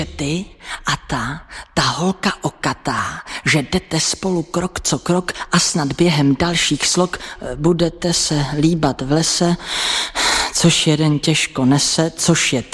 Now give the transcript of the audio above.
ty a ta holka okatá, že jdete spolu krok co krok a snad během dalších slok budete se líbat v lese, což jeden těžko nese, což je